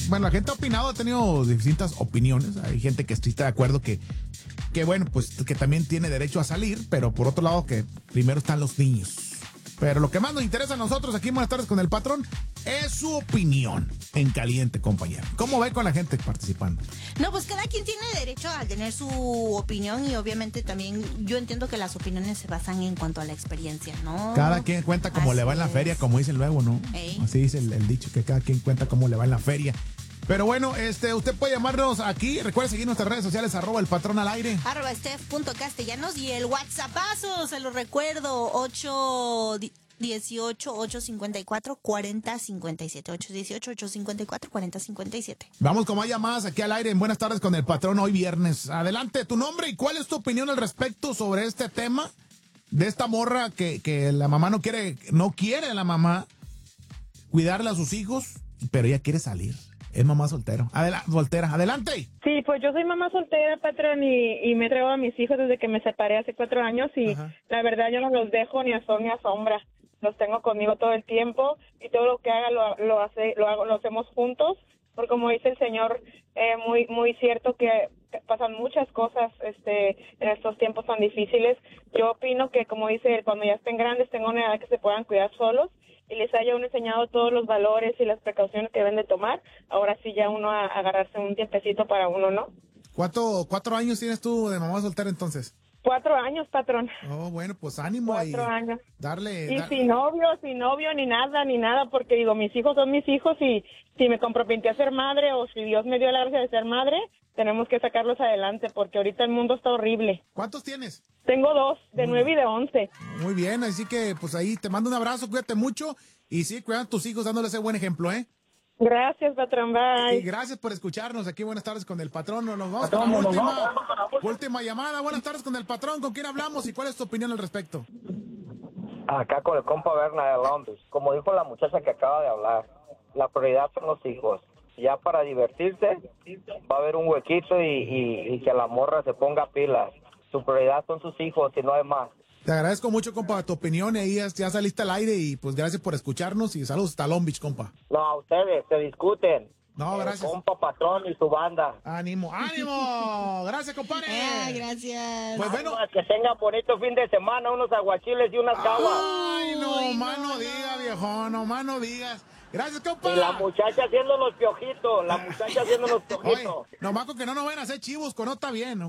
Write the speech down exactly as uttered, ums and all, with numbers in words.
bueno, la gente ha opinado, ha tenido distintas opiniones. Hay gente que está de acuerdo que, que bueno, pues que también tiene derecho a salir, pero por otro lado que primero están los niños. Pero lo que más nos interesa a nosotros aquí en Buenas Tardes con el Patrón es su opinión en caliente, compañero. ¿Cómo ve con la gente participando? No, pues cada quien tiene derecho a tener su opinión y obviamente también yo entiendo que las opiniones se basan en cuanto a la experiencia, ¿no? Cada quien cuenta cómo Así le va en la es. feria, como dicen luego, ¿no? Ey. Así dice el, el dicho, que cada quien cuenta cómo le va en la feria. Pero bueno, este, usted puede llamarnos aquí. Recuerde seguir nuestras redes sociales, arroba el patrón al aire. Arroba Steph.castellanos y el WhatsAppazo, se lo recuerdo, ocho dieciocho, ocho cincuenta y cuatro, cuarenta cincuenta y siete. ocho dieciocho, ocho cincuenta y cuatro, cuarenta cincuenta y siete. Vamos con más llamadas aquí al aire en Buenas Tardes con el Patrón hoy viernes. Adelante, tu nombre y cuál es tu opinión al respecto sobre este tema de esta morra que, que la mamá no quiere, no quiere la mamá cuidarle a sus hijos, pero ella quiere salir. Es mamá soltero. Adela- soltera. Adelante. Sí, pues yo soy mamá soltera, patrón, y, y me traigo a mis hijos desde que me separé hace cuatro años y Ajá. la verdad yo no los dejo ni a sol ni a sombra. Los tengo conmigo todo el tiempo y todo lo que haga lo, lo hace, lo hago, lo hacemos juntos, porque como dice el señor, eh, muy muy cierto que pasan muchas cosas este en estos tiempos tan difíciles. Yo opino que, como dice él, cuando ya estén grandes, tengan una edad que se puedan cuidar solos y les haya uno enseñado todos los valores y las precauciones que deben de tomar, ahora sí ya uno a, a agarrarse un tiempecito para uno, ¿no? ¿Cuánto, ¿Cuatro años tienes tú de mamá soltera entonces? Cuatro años, patrón. Oh, bueno, pues ánimo ahí. Cuatro años. Darle. Y dar- sin novio, sin novio, ni nada, ni nada, porque digo, mis hijos son mis hijos y si me comprometí a ser madre o si Dios me dio la gracia de ser madre, tenemos que sacarlos adelante porque ahorita el mundo está horrible. ¿Cuántos tienes? Tengo dos, de nueve y de once. Muy bien, así que pues ahí te mando un abrazo, cuídate mucho y sí, cuida a tus hijos dándole ese buen ejemplo, ¿eh? Gracias, patrón, Y bye. gracias por escucharnos aquí. Buenas tardes con el Patrón. Nos vamos con la última, última llamada. Buenas tardes con el Patrón. ¿Con quién hablamos y cuál es tu opinión al respecto? Acá con el compa Berna de Londres. Como dijo la muchacha que acaba de hablar, la prioridad son los hijos. Ya para divertirse va a haber un huequito y, y, y que la morra se ponga pilas. Su prioridad son sus hijos y no hay más. Te agradezco mucho, compa, tu opinión. Ahí ya, ya saliste al aire y pues gracias por escucharnos y saludos hasta Long Beach, compa. No, a ustedes se discuten. No, El gracias. compa Patrón y su banda. Ánimo, ánimo. Gracias, compadre. Ah, gracias. Pues bueno. Que tengan bonito fin de semana, unos aguachiles y unas caguas. Ay, no, Ay, más no, no no. digas, viejo, no más no digas. Gracias, compa. Y la muchacha haciendo los piojitos, la muchacha haciendo los Oye, piojitos. nomás con que no nos vayan a hacer chivos, con no está bien, ¿no?